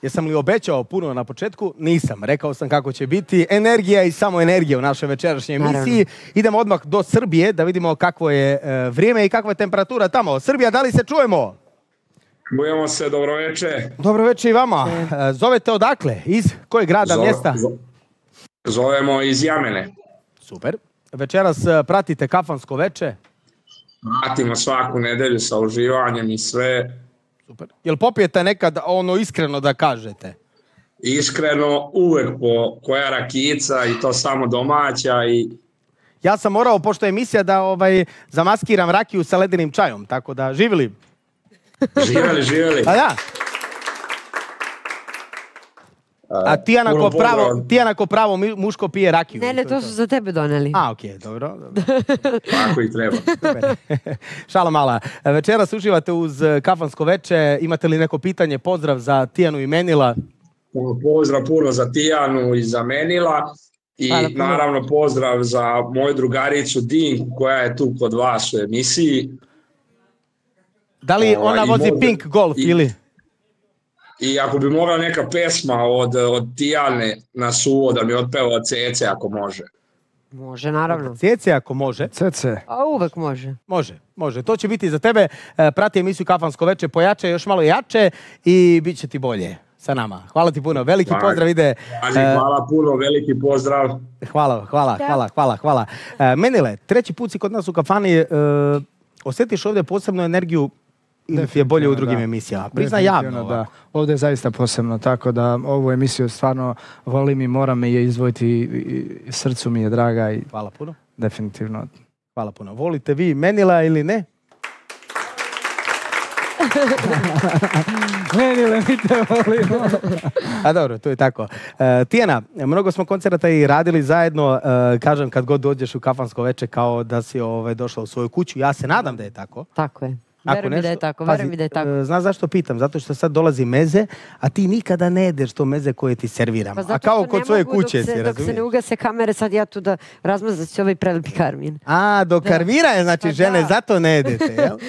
Jesam li obećao puno na početku? Nisam. Rekao sam kako će biti. Energija i samo energija u našoj večerašnjoj emisiji. Idemo odmah do Srbije da vidimo kakvo je vrijeme i kakva je temperatura tamo. Srbija, da li se čujemo? Čujemo se, dobroveče. Dobroveče i vama. Zovete odakle? Iz kojeg grada, mjesta? Zovemo iz Jamene. Super. Večeras pratite kafansko veče? Pratimo svaku nedelju sa uživanjem i sve. Super. Jel popijete nekad ono iskreno da kažete? Iskreno, uvek po koja rakica i to samo domaća i... Ja sam morao, pošto je emisija, da zamaskiram rakiju sa ledenim čajom, tako da živjeli. Živjeli. A da. A Tijana ko pravo muško pije rakiju. Ne, to su za tebe doneli. A, okej, dobro. Tako i treba. Šala mala. Večeras uživate uz kafansko veče. Imate li neko pitanje, pozdrav za Tijanu i Menila? Pozdrav puno za Tijanu i za Menila. I naravno pozdrav za moju drugaricu Dinku koja je tu kod vas u emisiji. Da li ona vozi Pink Golf ili... I ako bi mogla neka pesma od Tijane na suvo da mi otpeva Cece ako može. Može, naravno. Cece ako može. Cece. A uvek može. Može. To će biti za tebe. Prati emisiju Kafansko veče, pojače još malo jače i bit će ti bolje sa nama. Hvala ti puno. Veliki pozdrav ide. Hvala puno, veliki pozdrav. Hvala. Menile, treći put si kod nas u kafani. Osjetiš ovdje posebnu energiju ili ti je bolje u drugim emisijama? Priznaj javno. Da. Ovdje je zaista posebno, tako da ovu emisiju stvarno volim i moram je izdvojiti i srcu mi je draga. I hvala puno. Definitivno. Hvala puno. Volite vi Menila ili ne? Menile, mi te volimo. A dobro, to je tako. Tijana, mnogo smo koncerata i radili zajedno. Kažem, kad god dođeš u kafansko veče kao da si došla u svoju kuću. Ja se nadam da je tako. Tako je. Verujem mi da je tako. Znaš zašto pitam? Zato što sad dolazi meze, a ti nikada ne jedeš to meze koje ti serviramo. Pa a kao kod svoje kuće si, razumiješ? Dok se ne ugase kamere, sad ja tu da razmazat ću ovaj prelepi karmin. A, do karmira je, znači žene, zato ne jedete, jel?